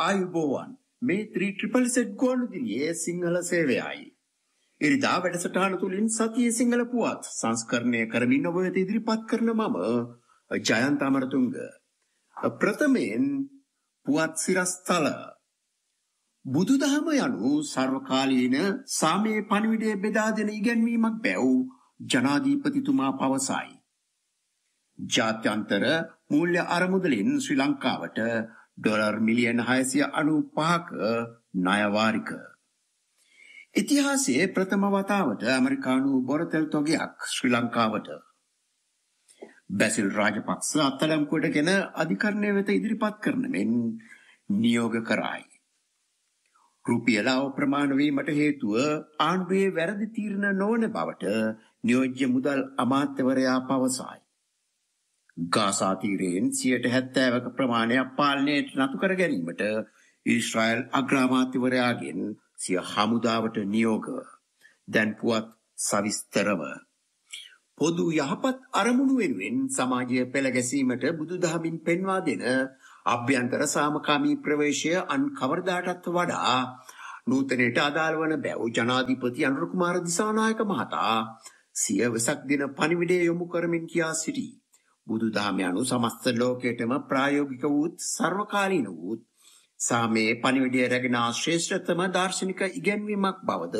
ආයුබෝවන් මේ 3ZZZ ගුවන්විදුලියේ සිංහල සේවයයි. ඉරිදා වැඩසටහන තුලින් සතියේ සිංහල පුවත් සංස්කරණය කරමින් ඔබ වෙත ඉදිරිපත් කරන මම ජයන්ත අමරතුංග. ප්‍රථමයෙන් පුවත් සිරස්තල. බුදුදහම යනු සර්වකාලීන සාමයේ පණිවිඩය බෙදා දෙන ඉගැන්වීමක් බැව් ජනාධිපතිතුමා පවසයි. ජාත්‍යන්තර මූල්‍ය අරමුදලින් ශ්‍රී ලංකාවට ඩොලර් මිලියන 695ක ණය වාරික. ඉතිහාසයේ ප්‍රථම වතාවට ඇමරිකානු බොරතෙල් තොගයක් ශ්‍රී ලංකාවට. බැසිල් රාජපක්ෂ අත්අඩංගුවටගෙන අධිකරණය වෙත ඉදිරිපත් කරන මෙන් නියෝග කරයි. රුපියල අප්‍රමාණ වීමට හේතුව ආණ්ඩුවේ වැරදි තීරණ නොවන බවට නියෝජ්‍ය මුදල් අමාත්‍යවරයා පවසයි. ගාසා තීරයෙන් 70%ක ප්‍රමාණයක් පාලනයට නතු කර ගැනීමට ඊශ්‍රායල් අග්‍රාමාත්‍යවරයාගෙන් සිය හමුදාවට නියෝග. දැන් පුවත් සවිස්තරව. පොදු යහපත් අරමුණු වෙනුවෙන් සමාජය පෙළ ගැසීමට බුදුදහමින් පෙන්වා දෙන අභ්‍යන්තර සාමකාමී ප්‍රවේශය අන් කවරදාටත් වඩා නූතනයට අදාළ වන බැව් ජනාධිපති අනුර කුමාර දිසානායක මහතා සිය වෙසක් දින පණිවිඩය යොමු කරමින් කියා සිටී. බුදුදහම යනු සමස්ත ලෝකයටම ප්‍රායෝගික වූත් සර්වකාලීන වූත් සාමයේ පණිවිඩය රැගෙන ශ්‍රේෂ්ඨතම දාර්ශනික ඉගැන්වීමක් බවද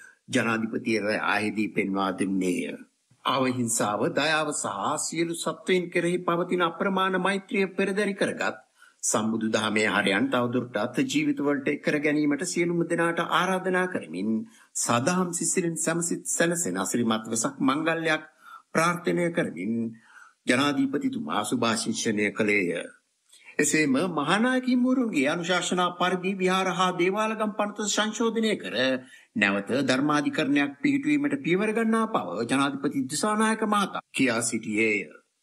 ජනාධිපතිවරයාදී පෙන්වා දුන්නේය. අවහිංසාව, දයාව සහ සියලු සත්වයින් කෙරෙහි පවතින අප්‍රමාණ මෛත්‍රිය පෙරදරි කරගත් සම්බුදු දහමේ හරයන් තවදුරටත් ජීවිතවලට කර ගැනීමට සියලුම දෙනාට ආරාධනා කරමින් සදාම් සිසිලින් සමසිත සැනසෙන අසිරිමත් වෙසක් මංගල්‍යයක් ප්‍රාර්ථනා කරමින් ජනාධිපතිතුමා සුභාශිංසනය කළේය. එසේම මහානායක හිමිවරුන්ගේ අනුශාසනා පරිදි විහාර හා දේවාලගම් පනත සංශෝධනය කර නැවත ධර්මාධිකරණයක් පිහිටුවීමට පියවර ගන්නා බව ජනාධිපති දිසානායක මහතා කියා සිටියේය.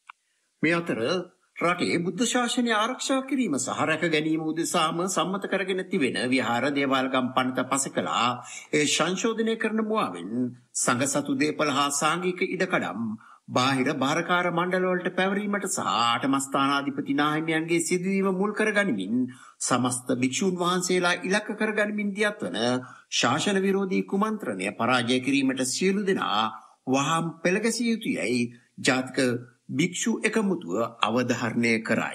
මේ අතර රටේ බුද්ධ ශාසනය ආරක්ෂා කිරීම සහ රැක ගැනීම උදෙසාම සම්මත කරගෙන තිබෙන විහාර දේවාලගම් පනත පසකලා ඒ සංශෝධනය කරන මුවාවෙන් සංඝ සතු දේපල හා සාංගික ඉඩකඩම් බාහිර භාරකාර මණ්ඩලවලට පැවරීමට සහ ආටමස්ථානාධිපති නාහිමියන්ගේ සිදුවීම මුල් කරගනිමින් සමස්ත භික්ෂූන් වහන්සේලා ඉලක්ක කරගනිමින් දියත්වන ශාසන විරෝධී කුමන්ත්‍රණය පරාජය කිරීමට සියලු දෙනා වහාම පෙළගැසිය යුතුයයි ජාතික භික්ෂු එකමුතුව අවධාරණය කරයි.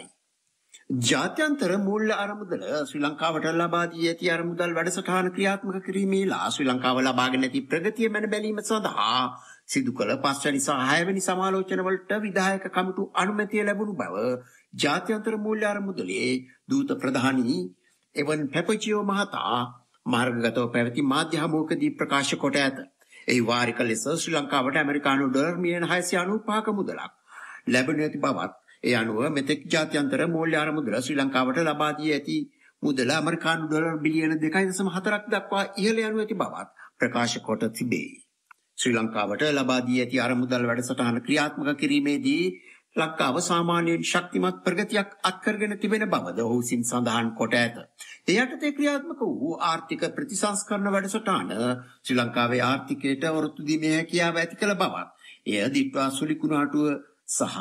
ජාත්‍යන්තර මූල්‍ය අරමුදල ශ්‍රී ලංකාවට ලබා දී ඇති අරමුදල් වැඩසටහන ක්‍රියාත්මක කිරීමේලා ශ්‍රී ලංකාව ලබාගෙන ඇති ප්‍රගතිය මැන බැලීම සඳහා සිදු කළ 5 වෙනි සහ 6 වෙනි සමාලෝචනවලට විධායක කමිටු අනුමැතිය ලැබුණු බව ජාත්‍යන්තර මූල්‍ය අරමුදලේ දූත ප්‍රධානී එවන් පැපචියෝ මහතා මාර්ගගතව පැවති මාධ්‍ය හමුවකදී ප්‍රකාශ කොට ඇත. ඒ වාරික ලෙස ශ්‍රී ලංකාවට ඇමරිකානු ඩොලර් මිලියන 695ක මුදලක් ලැබෙනු ඇති බවත් ඒ අනුව මෙතෙක් ජාත්‍යන්තර මූල්‍ය අරමුදල ශ්‍රී ලංකාවට ලබා දී ඇති මුදල ඇමරිකානු ඩොලර් බිලියන 2.4ක් දක්වා ඉහළ යනු ඇති බවත් ප්‍රකාශ කොට තිබේ. ශ්‍රී ලංකාවට ලබා දී ඇති අරමුදල් වැඩසටහන ක්‍රියාත්මක කිරීමේදී ලංකාව සාමාන්‍යයෙන් ශක්තිමත් ප්‍රගතියක් අත්කරගෙන තිබෙන බවද ඔහු විසින් සඳහන් කොට ඇත. ඒ යටතේ ක්‍රියාත්මක වූ ආර්ථික ප්‍රතිසංස්කරණ වැඩසටහන ශ්‍රී ලංකාවේ ආර්ථිකයට ඔරොත්තු දීමේ හැකියාව ඇති කළ බවත් එය දිට්වා සුලි කුණාටුව සහ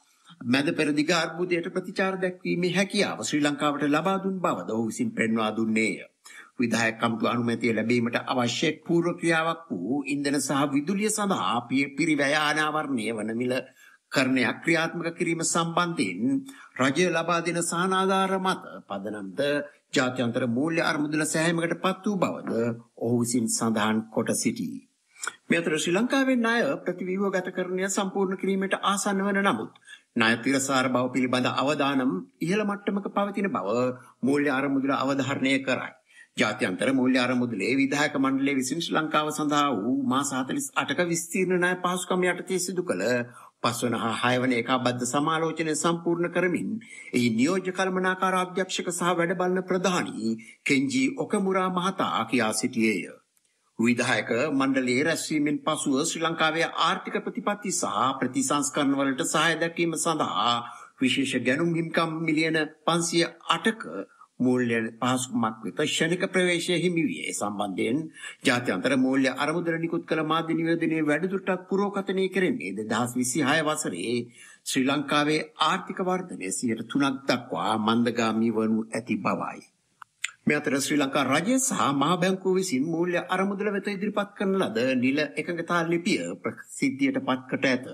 මැද පෙරදිග අර්බුදයට ප්‍රතිචාර දැක්වීමේ හැකියාව ශ්‍රී ලංකාවට ලබා දුන් බවද ඔහු විසින් පෙන්වා දුන්නේය. විධායක කමිටු අනුමැතිය ලැබීමට අවශ්‍ය පූර්ව ක්‍රියාවක් වූ ඉන්ධන සහ විදුලිය සඳහා පිරිවැය අනාවරණය වන මිල කරණයක් ක්‍රියාත්මක කිරීම සම්බන්ධයෙන් රජය ලබා දෙන සහනාධාර මත පදනම්ද ජාත්‍යන්තර මූල්‍ය අරමුදල සෑහීමකට පත් වූ බවද ඔහු විසින් සඳහන් කොට සිටී. මේ අතර ශ්‍රී ලංකාවේ ණය ප්‍රතිව්‍යුහගතකරණය සම්පූර්ණ කිරීමට ආසන්න වන නමුත් ණය තිරසාර බව පිළිබඳ අවදානම් ඉහළ මට්ටමක පවතින බව මූල්‍ය අරමුදල අවධාරණය කරයි. ජාත්‍යන්තර මූල්‍ය අරමුදලේ විධායක මණ්ඩලයේ විසින් ශ්‍රී ලංකාව සඳහා වූ මාස 48ක විස්තීර්ණ ණය පහසුකම් යටතේ සිදු කළ 5 වන හා 6 වන ඒකාබද්ධ සමාලෝචනය සම්පූර්ණ කරමින් එහි නියෝජ්‍ය කළමනාකාර අධ්‍යක්ෂක සහ වැඩබලන ප්‍රධානී කෙන්ජි ඔකමුරා මහතා කියා සිටියේය. විධායක මණ්ඩලයේ රැස්වීමෙන් පසුව ශ්‍රී ලංකාවේ ආර්ථික ප්‍රතිපත්ති සහ ප්‍රතිසංස්කරණ වලට සහාය දැක්වීම සඳහා විශේෂ ගැනුම් හිමිකම් මිලියන 508ක මූල්‍ය පහසුකමක් වෙත ශනික ප්‍රවේශය හිමි වී සම්බන්ධයෙන් ජාත්‍යන්තර මූල්‍ය අරමුදල නිකුත් කළ මාධ්‍ය නිවේදනයේ වැඩිදුරටත් පුරෝකථනය කෙරෙන්නේ 2026 වසරේ ශ්‍රී ලංකාවේ ආර්ථික වර්ධනය 3% දක්වා මන්දගාමී වනු ඇති බවයි. මේ අතර ශ්‍රී ලංකා රජය සහ මහ බැංකුව විසින් මූල්‍ය අරමුදල වෙත ඉදිරිපත් කරන ලද නිල එකඟතා ලිපිය ප්‍රසිද්ධියට පත් කොට ඇත.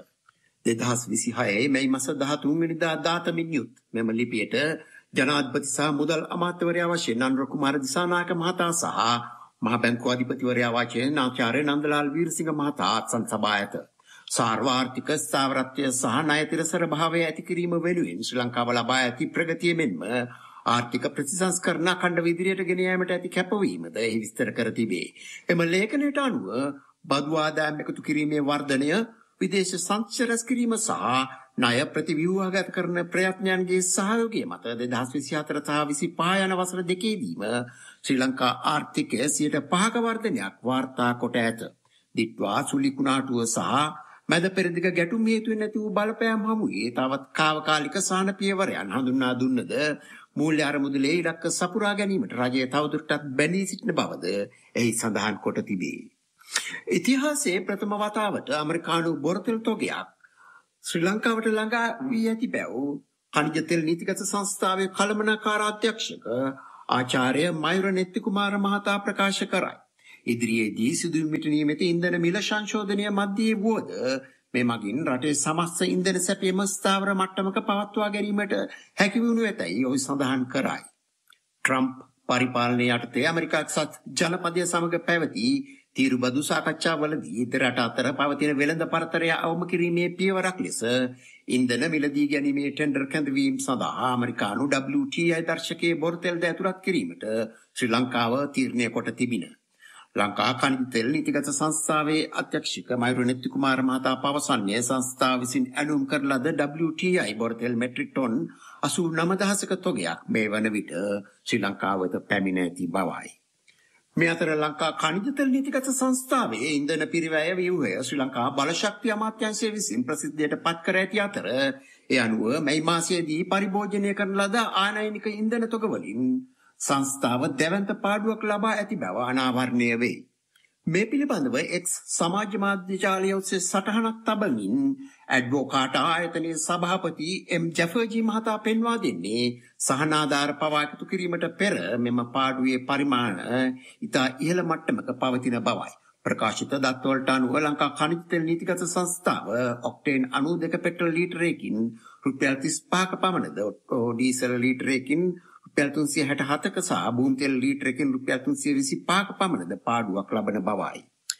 2026 මැයි මාස 13 වෙනිදා දාතමින් යුත් මෙම ලිපියට ජනාධිපති සහ මුදල් අමාත්‍යවරයා වශයෙන් නන්ද කුමාර දිසානායක මහතා සහ මහ බැංකුව අධිපතිවරයා වශයෙන් ආචාර්ය නන්දලාල් වීරසිංහ මහතා අත්සන් සභා ඇත. සාර්වාර්ථික ස්ථාවරත්වය සහ ණය තිරසර භාවය ඇති කිරීම වෙනුවෙන් ශ්‍රී ලංකාව ලබා ඇති ප්‍රගතිය මෙන්ම ආර්ථික ප්‍රතිසංස්කරණ අඛණ්ඩව ඉදිරියට ගෙන යාමට ඇති කැපවීමද එහි විස්තර කර තිබේ. එම ලේඛනයට අනුව බදු ආදායම් එකතු කිරීමේ වර්ධනය, විදේශ සංචාර රැස් කිරීම සහ ණය ප්‍රතිව්‍යුහගත කරන ප්‍රයත්නයන්ගේ සහයෝගය මත 2024 සහ 25 යන වසර දෙකේදීම ශ්‍රී ලංකා ආර්ථිකය 5% වර්ධනයක් වාර්තා කොට ඇත. දිට්වා සුලි කුණාටුව සහ මැද පෙරදිග ගැටුම් හේතුවෙන් ඇති වූ බලපෑම් හමුවේ තවත් කාවකාලික සාහන පියවරයන් හඳුන්වා දුන්නද මූල්‍ය අරමුදලේ ඉලක්ක සපුරා ගැනීමට රජය තවදුරටත් බැඳී සිටින බවද එහි සඳහන් කොට තිබේ. ඉතිහාසයේ ප්‍රථම වතාවට ඇමරිකානු බොරතෙල් තොගයක් ශ්‍රී ලංකාවට ළඟා වී ඇති බැව් ඛනිජ තෙල් නීතිගත සංස්ථාවේ කළමනාකාර අධ්‍යක්ෂක ආචාර්ය මයුර නෙත්තිකුමාර මහතා ප්‍රකාශ කරයි. ඉදිරියේදී සිදුවීමට නියමිත ඉන්ධන මිල සංශෝධනය මැදදී වුවද මේ මගින් රටේ සමස්ත ඉන්ධන සැපයීම ස්ථාවර මට්ටමක පවත්වා ගැනීමට හැකි වුණු ඇතැයි ඔහු සඳහන් කරයි. ට්‍රම්ප් පරිපාලනය යටතේ ඇමරිකා එක්සත් ජනපදය සමග පැවති තීරුබදු සාකච්ඡාවලදී දෙරට අතර පවතින වෙළඳ පරතරය අවම කිරීමේ පියවරක් ලෙස ඉන්ධන මිලදී ගැනීමේ ටෙන්ඩර් කැඳවීම සඳහා ඇමරිකානු WTI දර්ශකයේ බොරතෙල්ද ඇතුළත් කිරීමට ශ්‍රී ලංකාව තීරණය කොට තිබින. ලංකා ඛනිජ තෙල් නීතිගත සංස්ථාවේ අධ්‍යක්ෂක මයුර නෙත්තිකුමාර මහතා පවසන්නේ සංස්ථාව විසින් ඇනුම් කරන ලද WTI බොරතෙල් මෙට්‍රික් ටොන් 89000ක තොගයක් මේ වන විට ශ්‍රී ලංකාවට පැමිණ ඇති බවයි. මේ අතර ලංකා ඛනිජ තෙල් නීතිගත සංස්ථාවේ ඉන්ධන පිරිවැය ව්‍යුහය ශ්‍රී ලංකා බලශක්ති අමාත්‍යාංශය විසින් ප්‍රසිද්ධියට පත් කර ඇති අතර ඒ අනුව මැයි මාසයේදී පරිභෝජනය කරන ලද ආනයනික ඉන්ධන තොග වලින් සංස්ථාව දැවැන්ත පාඩුවක් ලබා ඇති බව අනාවරණය වේ. මේ පිළිබඳව එක්ස් සමාජ මාධ්‍ය ජාලය ඔස්සේ සටහනක් තබමින් ඇඩ්වොකාට් ආයතනයේ සභාපති එම් ජැෆර්ජී මහතා පෙන්වා දෙන්නේ සහනාධාර පවා එකතු කිරීමට පෙර මෙම පාඩුවේ පරිමාණ ඉතා ඉහළ මට්ටමක පවතින බවයි. ප්‍රකාශිත දත්වලට අනුව ලංකා ඛනිජ තෙල් නීතිගත සංස්ථාව ඔක්ටේන් 92 පෙට්‍රල් ලීටරයකින් රුපියල් 35ක පමණද ඩීසල් ලීටරයකින් රුපියල් 367ක සහ භූමි තෙල් ලීටරයකින් රුපියල් 325ක පමණද පාඩුවක් ලබන බවයි.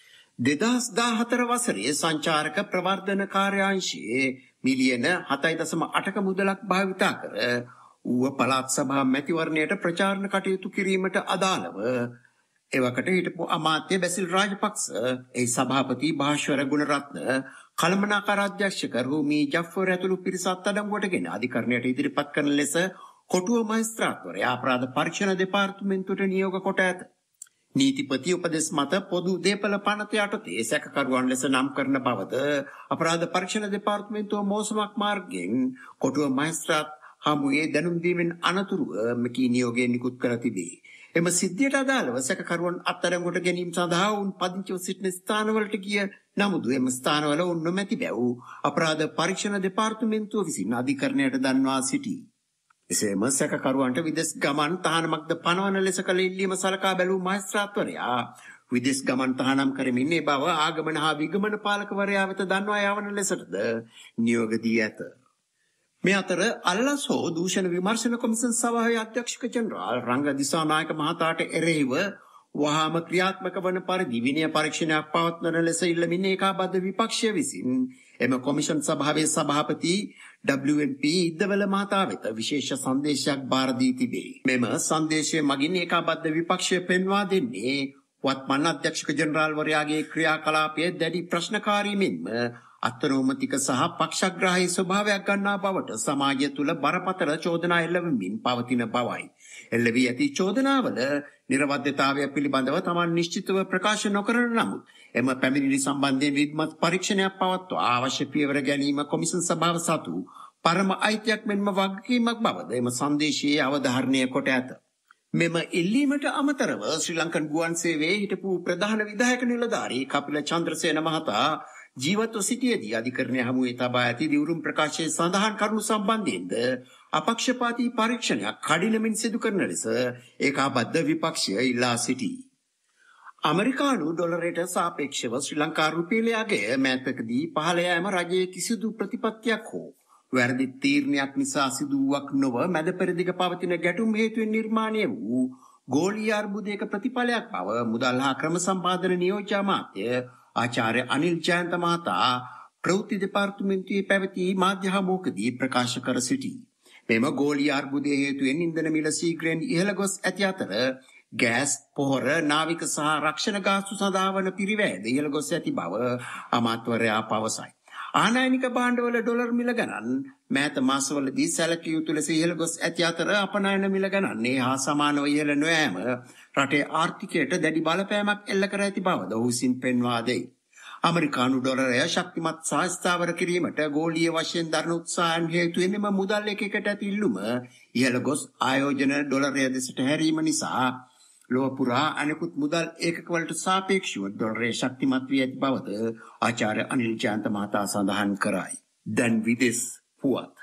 2014 වසරේ සංචාරක ප්‍රවර්ධන කාර්යාංශයේ මිලියන 7.8ක මුදලක් භාවිතා කර ඌව පළාත් සභා මැතිවරණයට ප්‍රචාරණ කටයුතු කිරීමට අදාළව එවකට හිටපු අමාත්‍ය බැසිල් රාජපක්ෂ, ඒ සභාපති භාෂ්වර ගුණරත්න, කළමනාකාර අධ්‍යක්ෂක රූමි ජෆර් ඇතුළු පිරිස අත්අඩංගුවටගෙන අධිකරණයට ඉදිරිපත් කරන ලෙස කොටුව මහේස්ත්‍රාත්වරයා අපරාධ පරීක්ෂණ දෙපාර්තමේන්තුවට නියෝග කොට ඇත. නීතිපති උපදෙස් මත පොදු දේපල පනත යටතේ සැකකරුවන් ලෙස නම් කරන බවද අපරාධ පරීක්ෂණ දෙපාර්තමේන්තුව මෝසමක් මාර්ගයෙන් කොටුව මහේස්ත්‍රාත් හමුවේ දැනුම් දීමෙන් අනතුරුව මෙකී නියෝගය නිකුත් කර තිබේ. එම සිද්ධියට අදාළව සැකකරුවන් අත්අඩංගුවට ගැනීම සඳහා උන් පදිංචිව සිටින ස්ථානවලට ගිය නමුත් එම ස්ථානවල උන් නොමැති බැව් අපරාධ පරීක්ෂණ දෙපාර්තමේන්තුව විසින් අධිකරණයට දන්වා සිටී. එසේම සැකකරුවන්ට විදෙස් ගමන් තහනමක්ද පනවන ලෙස කළ ඉල්ලීම සලකා බැලූ මහේස්ත්‍රාත්වරයා විදෙස් ගමන් තහනම් කරමින් ඒ බව ආගමන හා විගමන පාලකවරයා වෙත දන්වා යවන ලෙසටද නියෝග දී ඇත. මේ අතර අල්ලස් හෝ දූෂණ විමර්ශන කොමිසම් සභාවේ අධ්‍යක්ෂක ජෙනරාල් රංග දිසානායක මහතාට එරෙහිව වහාම ක්‍රියාත්මක වන පරිදි විනය පරීක්ෂණයක් පවත්වන ලෙස ඉල්ලමින් ඒකාබද්ධ විපක්ෂය විසින් එම කොමිෂන් සභාවේ සභාපති WNP ඉද්දවල මහතා වෙත විශේෂ සංදේශයක් බාර දී තිබේ. මෙම සංදේශය මගින් ඒකාබද්ධ විපක්ෂය පෙන්වා දෙන්නේ වත්මන් අධ්‍යක්ෂක ජෙනරාල්වරයාගේ ක්‍රියාකලාපයේ දැඩි ප්‍රශ්නකාරී මෙන්ම අත්නෝමතික සහ පක්ෂග්‍රාහී ස්වභාවයක් ගන්නා බවට සමාජය තුළ බරපතල චෝදනා එල්ලවමින් පවතින බවයි. එල්ලවී ඇති චෝදනාවල නිර්වද්‍යතාවය පිළිබඳව තමන් නිශ්චිතව ප්‍රකාශ නොකරන නමුත් එම පැමිණිලි සම්බන්ධයෙන් විද්මත් පරීක්ෂණයක් පවත්වා අවශ්‍ය පියවර ගැනීම කොමිසම් සභාව සතු පරම අයිතියක් මෙන්ම වගකීමක් බවද එම සංදේශයේ අවධාරණය කොට ඇත. මෙම ඉල්ලීමට අමතරව ශ්‍රී ලංකන් ගුවන් සේවයේ හිටපු ප්‍රධාන විධායක නිලධාරී කපිල චන්ද්‍රසේන මහතා ජීවත්ව සිටියේදී අධිකරණය හමුවේ තබා ඇති දිවුරුම් ප්‍රකාශයේ සඳහන් කරුණු සම්බන්ධයෙන්ද අපක්ෂපාතී පරීක්ෂණයක් කඩිනමින් සිදු කරන ලෙස ඒකාබද්ධ විපක්ෂය ඉල්ලා සිටී. අමරිකානු ඩොලරයට සාපේක්ෂව ශ්‍රී ලංකා රුපියලයාගේ මෑතකදී පහළ යාම රජයේ කිසිදු ප්‍රතිපත්තියක් හෝ වැරදි තීරණයක් නිසා සිදුවක් නොව මැද පෙරදිග පවතින ගැටුම් හේතුවෙන් නිර්මාණය වූ ගෝලීය අර්බුදයක ප්‍රතිඵලයක් බව මුදල් හා ක්‍රම සම්පාදන නියෝජ්‍ය අමාත්‍ය ආචාර්ය අනිල් ජයන්ත මහතා ප්‍රවෘත්ති දෙපාර්තමේන්තුවේ පැවති මාධ්‍ය හමුවකදී ප්‍රකාශ කර සිටී. මෙම ගෝලීය අර්බුදයේ හේතුවෙන් ඉන්ධන මිල ශීඝ්‍රයෙන් ඉහළ ගොස් ඇති අතර ගෑස් පොහොර නාවික සහ රක්ෂණ ගාස්තු සඳහා වන පිරිවැයද ඉහළ ගොස් ඇති බව අමාත්‍යවරයා පවසයි. ආනයනික භාණ්ඩවල ඩොලර් මිල ගණන් මෑත මාසවලදී සැලකිය යුතු ලෙස ඉහළ ගොස් ඇති අතර අපනයන මිල ගණන් හා සමානව ඉහළ නොයෑම රටේ ආර්ථිකයට දැඩි බලපෑමක් එල්ල කර ඇති බවද ඔහු විසින් පෙන්වා දෙයි. අමරිකානු ඩොලරය ශක්තිමත් සහ ස්ථාවර කිරීමට ගෝලීය වශයෙන් දරන උත්සාහයන් හේතුවෙන් එම මුදල් එකකට ඇති ඉල්ලුම ඉහළ ගොස් ආයෝජන ඩොලරය දෙසට හැරීම නිසා ලොව පුරා අනෙකුත් මුදල් ඒකකවලට සාපේක්ෂව ඩොලරය ශක්තිමත් වී ඇති බවද ආචාර්ය අනිල් ජයන්ත මහතා සඳහන් කරයි. දැන් විදෙස් පුවත්.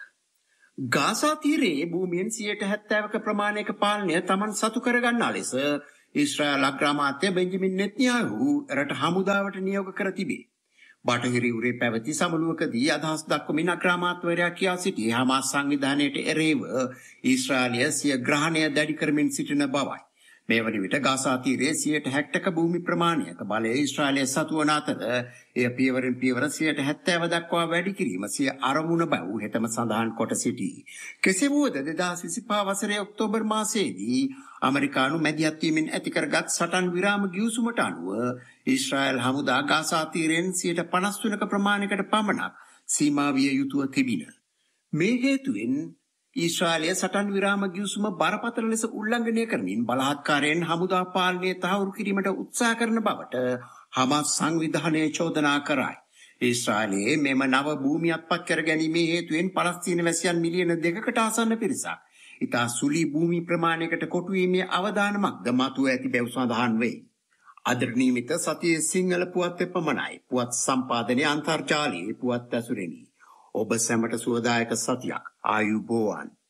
ගාසා තීරයේ භූමියෙන් 70%ක ප්‍රමාණයක පාලනය Taman සතු කරගන්නා ලෙස ඊශ්‍රායල් අග්‍රාමාත්‍ය බෙන්ජමින් නෙතන්යාහු රට හමුදාවට නියෝග කර තිබේ. බටහිර යුරේ පැවති සමුළුවකදී අදහස් දක්වමින් අග්‍රාමාත්‍යවරයා කියා සිටි හමාස් සංවිධානයට එරෙහිව ඊශ්‍රායලය සිය ග්‍රහණය දැඩි කරමින් සිටින බවයි. මේ වන විට ගාසා තීරයේ 60%ක භූමි ප්‍රමාණයක බලය ඊශ්‍රායලය සතු වන අතර එය පියවරින් පියවර 70% දක්වා වැඩි කිරීම සිය අරමුණ බව හෙතම සඳහන් කොට සිටී. කෙසේ වුවද 2025 වසරේ ඔක්තෝබර් මාසයේදී අමරිකානු මැදිහත් වීමෙන් ඇති කරගත් සටන් විරාම ගිවිසුමට අනුව ඊශ්‍රායල් හමුදා ගාසා තීරයෙන් 53ක ප්‍රමාණයකට පමණක් සීමා විය යුතුව තිබින. මේ හේතුවෙන් ඊශ්‍රායලය සටන් විරාම ගිවිසුම බරපතල ලෙස උල්ලංඝනය කරමින් බලහත්කාරයෙන් හමුදා පාලනය තහවුරු කිරීමට උත්සාහ කරන බවට හමාස් සංවිධානය චෝදනා කරයි. ඊශ්‍රායලයේ මෙම නව භූමිය අත්පත් කර ගැනීමේ හේතුවෙන් පලස්තීන වැසියන් මිලියන 2කට ආසන්න පිරිසක් ඉතා සුළි භූමි ප්‍රමාණයකට කොටු වීමේ අවදානමක්ද මතුව ඇති බැව් සඳහන් වේ. අද නියමිත සතියේ සිංහල පුවත් එපමණයි. පුවත් සම්පාදනය අන්තර්ජාලයේ පුවත් ඇසුරෙනි. ඔබ සැමට සුවදායක සතියක්. ආයුබෝවන්.